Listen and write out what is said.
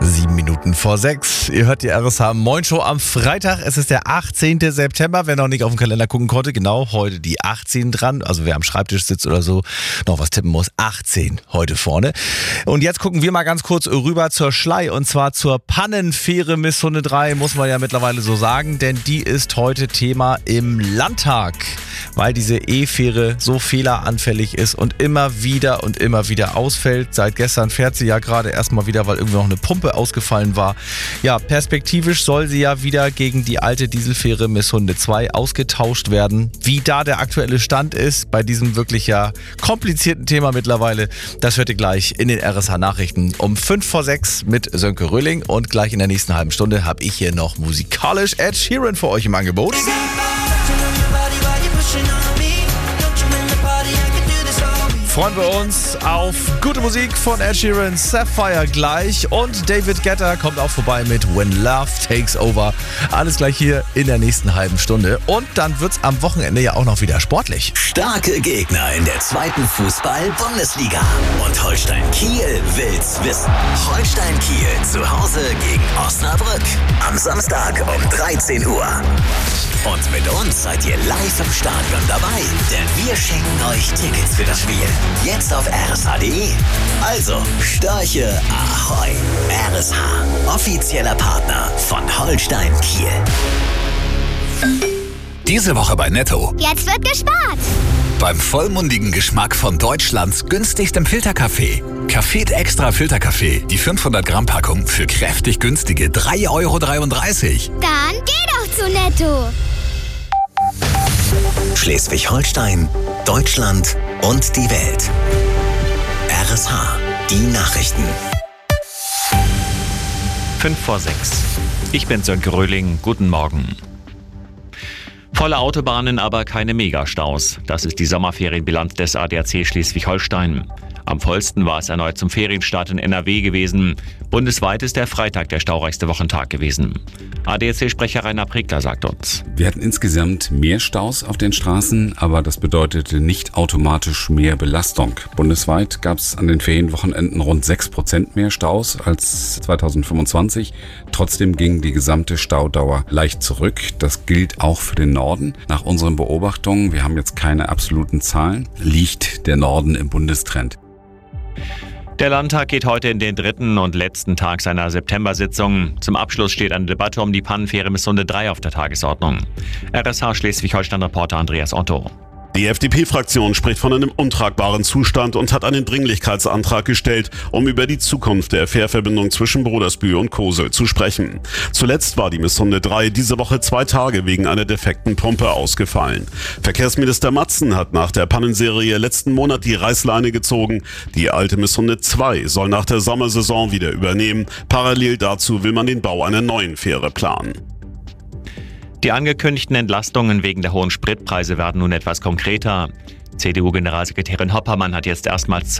7:07. Ihr hört die RSH Moin Show am Freitag. Es ist der 18. September. Wer noch nicht auf den Kalender gucken konnte, genau, heute die 18 dran. Also wer am Schreibtisch sitzt oder so, noch was tippen muss. 18 heute vorne. Und jetzt gucken wir mal ganz kurz rüber zur Schlei und zwar zur Pannenfähre Misshunde 3, muss man ja mittlerweile so sagen, denn die ist heute Thema im Landtag, weil diese E-Fähre so fehleranfällig ist und immer wieder ausfällt. Seit gestern fährt sie ja gerade erstmal wieder, weil irgendwie noch eine Pumpe ausgefallen war. Ja, perspektivisch soll sie ja wieder gegen die alte Dieselfähre Misshunde 2 ausgetauscht werden. Wie da der aktuelle Stand ist bei diesem wirklich ja komplizierten Thema mittlerweile, das hört ihr gleich in den RSH Nachrichten um 5:05 mit Sönke Röhling und gleich in der nächsten halben Stunde habe ich hier noch musikalisch Ed Sheeran für euch im Angebot. Freuen wir uns auf gute Musik von Ed Sheeran, Sapphire gleich und David Guetta kommt auch vorbei mit When Love Takes Over. Alles gleich hier in der nächsten halben Stunde und dann wird's am Wochenende ja auch noch wieder sportlich. Starke Gegner in der zweiten Fußball-Bundesliga und Holstein Kiel will's wissen. Holstein Kiel zu Hause gegen Osnabrück am Samstag um 13 Uhr. Und mit uns seid ihr live im Stadion dabei, denn wir schenken euch Tickets für das Spiel. Jetzt auf rsh.de. Also, Störche Ahoi. RSH, offizieller Partner von Holstein Kiel. Diese Woche bei Netto. Jetzt wird gespart. Beim vollmundigen Geschmack von Deutschlands günstigstem Filterkaffee. Café Extra Filterkaffee. Die 500 Gramm Packung für kräftig günstige 3,33 €. Dann geh doch zu Netto. Schleswig-Holstein, Deutschland und die Welt. RSH, die Nachrichten. 5:06. Ich bin Sönke Röhling. Guten Morgen. Volle Autobahnen, aber keine Megastaus. Das ist die Sommerferienbilanz des ADAC Schleswig-Holstein. Am vollsten war es erneut zum Ferienstart in NRW gewesen. Bundesweit ist der Freitag der staureichste Wochentag gewesen. ADAC-Sprecher Rainer Pregler sagt uns: Wir hatten insgesamt mehr Staus auf den Straßen, aber das bedeutete nicht automatisch mehr Belastung. Bundesweit gab es an den Ferienwochenenden rund 6% mehr Staus als 2025. Trotzdem ging die gesamte Staudauer leicht zurück. Das gilt auch für den Norden. Nach unseren Beobachtungen, wir haben jetzt keine absoluten Zahlen, liegt der Norden im Bundestrend. Der Landtag geht heute in den dritten und letzten Tag seiner September-Sitzung. Zum Abschluss steht eine Debatte um die Pannenfähre Misshunde 3 auf der Tagesordnung. RSH Schleswig-Holstein-Reporter Andreas Otto. Die FDP-Fraktion spricht von einem untragbaren Zustand und hat einen Dringlichkeitsantrag gestellt, um über die Zukunft der Fährverbindung zwischen Brodersbühl und Cosel zu sprechen. Zuletzt war die Misshunde 3 diese Woche 2 Tage wegen einer defekten Pumpe ausgefallen. Verkehrsminister Matzen hat nach der Pannenserie letzten Monat die Reißleine gezogen. Die alte Misshunde 2 soll nach der Sommersaison wieder übernehmen. Parallel dazu will man den Bau einer neuen Fähre planen. Die angekündigten Entlastungen wegen der hohen Spritpreise werden nun etwas konkreter. CDU-Generalsekretärin Hoppermann hat jetzt erstmals